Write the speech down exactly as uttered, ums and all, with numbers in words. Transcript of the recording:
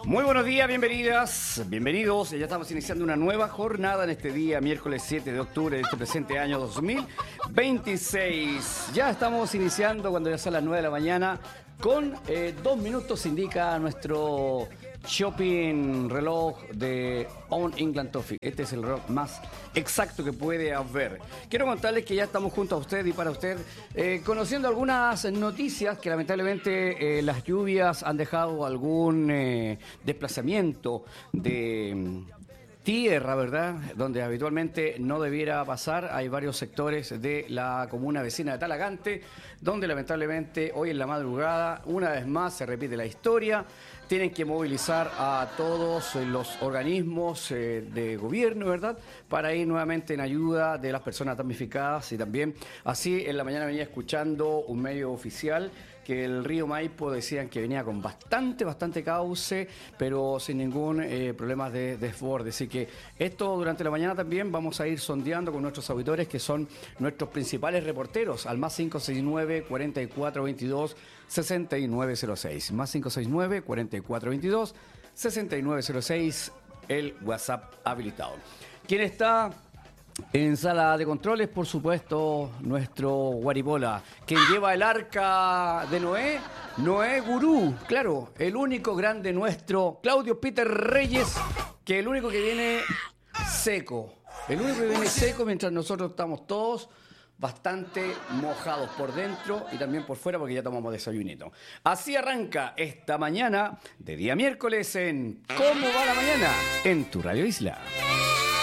Muy buenos días, bienvenidas, bienvenidos. Ya estamos iniciando una nueva jornada en este día, miércoles siete de octubre de este presente año dos mil veintiséis. Ya estamos iniciando cuando ya son las nueve de la mañana con eh, dos minutos, indica nuestro shopping reloj de On England Toffee. Este es el reloj más exacto que puede haber. Quiero contarles que ya estamos junto a usted y para usted, eh, conociendo algunas noticias que lamentablemente eh, las lluvias han dejado algún eh, desplazamiento de mm, tierra, ¿verdad? Donde habitualmente no debiera pasar. Hay varios sectores de la comuna vecina de Talagante, donde lamentablemente hoy en la madrugada, una vez más, se repite la historia. Tienen que movilizar a todos los organismos eh, de gobierno, ¿verdad?, para ir nuevamente en ayuda de las personas damnificadas. Y también, así, en la mañana venía escuchando un medio oficial que el río Maipo decían que venía con bastante, bastante cauce, pero sin ningún eh, problema de desborde. Así que esto durante la mañana también vamos a ir sondeando con nuestros auditores, que son nuestros principales reporteros, al más cinco seis nueve, cuarenta y cuatro veintidós, sesenta y nueve cero seis. Más cinco seis nueve, cuarenta y cuatro veintidós, sesenta y nueve cero seis, el WhatsApp habilitado. ¿Quién está en sala de controles? Por supuesto, nuestro Guaribola, quien lleva el arca de Noé, Noé Gurú, claro, el único grande nuestro, Claudio Peter Reyes, que el único que viene seco, el único que viene seco mientras nosotros estamos todos bastante mojados por dentro y también por fuera porque ya tomamos desayunito. Así arranca esta mañana de día miércoles en ¿Cómo va la mañana? En tu Radio Isla.